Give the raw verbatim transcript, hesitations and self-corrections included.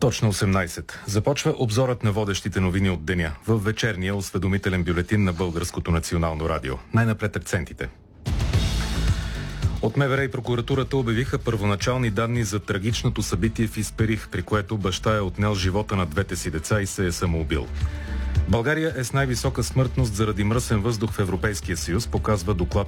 Точно осемнайсет. Започва обзорът на водещите новини от деня в вечерния осведомителен бюлетин на Българското национално радио. Най-напред акцентите. От МВР и прокуратурата обявиха първоначални данни за трагичното събитие в Исперих, при което баща е отнел живота на двете си деца и се е самоубил. България е с най-висока смъртност заради мръсен въздух в Европейския съюз, показва доклад